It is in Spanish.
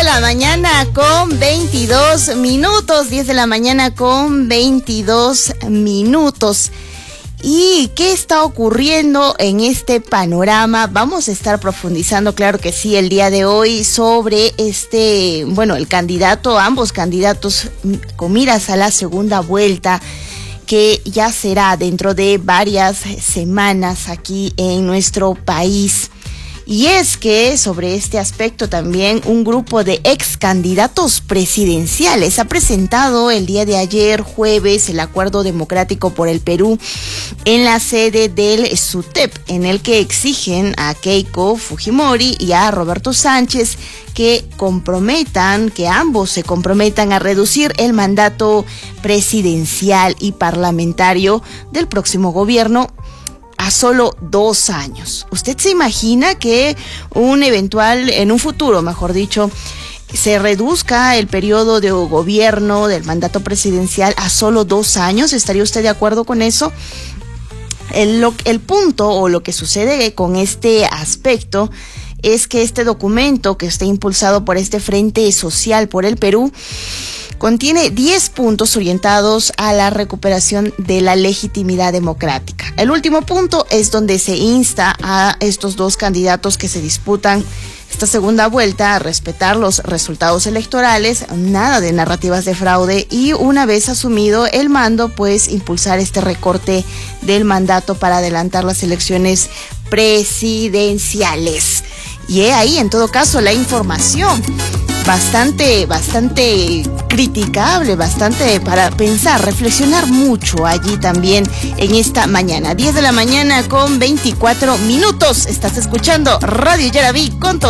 la mañana con 22 minutos. 10 de la mañana con 22 minutos. ¿Y qué está ocurriendo en este panorama? Vamos a estar profundizando, claro que sí, el día de hoy sobre el candidato, ambos candidatos con miras a la segunda vuelta, que ya será dentro de varias semanas aquí en nuestro país. Y es que sobre este aspecto también un grupo de ex candidatos presidenciales ha presentado el día de ayer, jueves, el Acuerdo Democrático por el Perú en la sede del SUTEP, en el que exigen a Keiko Fujimori y a Roberto Sánchez que ambos se comprometan a reducir el mandato presidencial y parlamentario del próximo gobierno a solo 2 años. ¿Usted se imagina que en un futuro, se reduzca el periodo de gobierno del mandato presidencial a solo 2 años? ¿Estaría usted de acuerdo con eso? El punto o lo que sucede con este aspecto es que este documento que está impulsado por este Frente Social por el Perú contiene 10 puntos orientados a la recuperación de la legitimidad democrática. El último punto es donde se insta a estos dos candidatos que se disputan esta segunda vuelta a respetar los resultados electorales, nada de narrativas de fraude y, una vez asumido el mando, pues impulsar este recorte del mandato para adelantar las elecciones presidenciales. Y ahí, en todo caso, la información bastante criticable, bastante para pensar, reflexionar mucho allí también en esta mañana. 10 de la mañana con 24 minutos. Estás escuchando Radio Yaraví con todo.